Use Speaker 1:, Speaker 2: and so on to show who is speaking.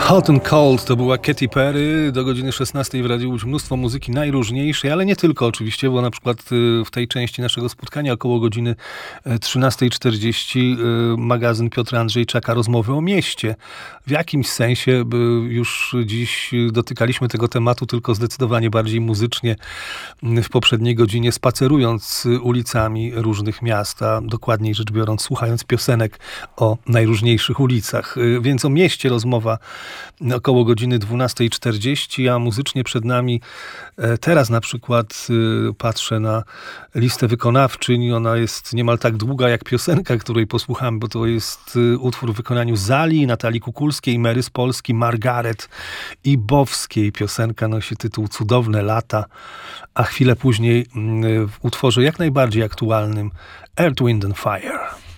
Speaker 1: Hot and Cold to była Katy Perry. Do godziny 16 w Radiu Łódź mnóstwo muzyki najróżniejszej, ale nie tylko oczywiście, bo na przykład w tej części naszego spotkania około godziny 13:40 magazyn Piotra Andrzejczaka Rozmowy o mieście. W jakimś sensie już dziś dotykaliśmy tego tematu, tylko zdecydowanie bardziej muzycznie w poprzedniej godzinie, spacerując ulicami różnych miast, a dokładniej rzecz biorąc słuchając piosenek o najróżniejszych ulicach. Więc o mieście rozmowa około godziny 12:40, a muzycznie przed nami teraz na przykład patrzę na listę wykonawczyń. Ona jest niemal tak długa jak piosenka, której posłuchamy, bo to jest utwór w wykonaniu Zali, Natalii Kukulskiej, Mary z Polski, Margaret Ibowskiej. Piosenka nosi tytuł Cudowne lata, a chwilę później w utworze jak najbardziej aktualnym Earth, Wind and Fire.